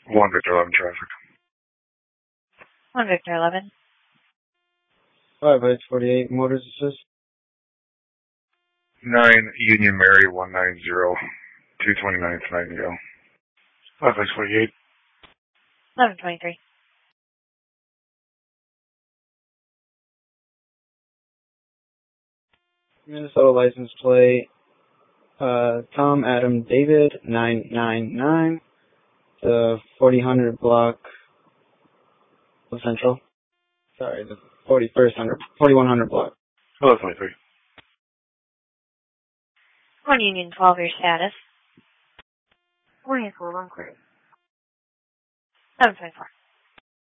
1 Victor 11 traffic. 1 Victor 11. 5 Ice 48, Motors Assist. 9 Union Mary 190, 229th Nightingale. 5 Ice 48. 1123. Minnesota license plate, Tom Adam David 999, the 4000 block of Central. Sorry, the 4100 block. 1123. 1 Union 12, your status. 1 Union 12, on clear. 1124.